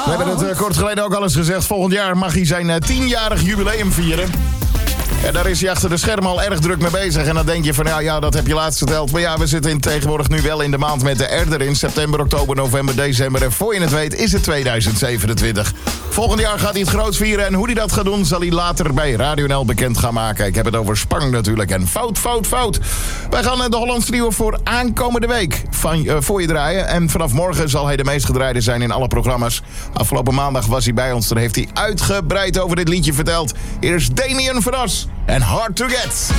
We hebben het kort geleden ook al eens gezegd. Volgend jaar mag hij zijn 10-jarig jubileum vieren. En daar is hij achter de schermen al erg druk mee bezig. En dan denk je van, ja, dat heb je laatst verteld. Maar ja, we zitten tegenwoordig nu wel in de maand met de R erin. September, oktober, november, december. En voor je het weet is het 2027. Volgend jaar gaat hij het groot vieren. En hoe hij dat gaat doen, zal hij later bij Radio NL bekend gaan maken. Ik heb het over Spang natuurlijk. En fout. Wij gaan de Hollandse Nieuwe voor aankomende week voor je draaien. En vanaf morgen zal hij de meest gedraaide zijn in alle programma's. Afgelopen maandag was hij bij ons. Dan heeft hij uitgebreid over dit liedje verteld. Hier is Damien Verras en Hard to Get.